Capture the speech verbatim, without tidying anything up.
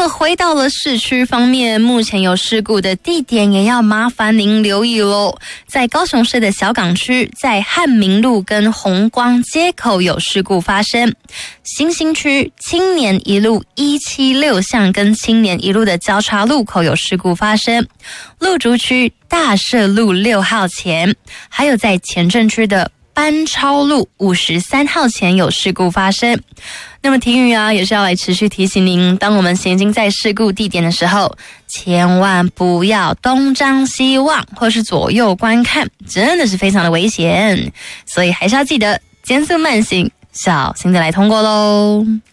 么回到了市区方面，目前有事故的地点也要麻烦您留意咯。在高雄市的小港区，在汉民路跟红光街口有事故发生。新兴区青年一路一七六巷跟青年一路的交叉路口有事故发生。路竹区大社路六号前，还有在前镇区的班超路五十三号前有事故发生。那么体育啊，也是要来持续提醒您，当我们行经在事故地点的时候，千万不要东张西望或是左右观看，真的是非常的危险，所以还是要记得减速慢行，小心的来通过咯。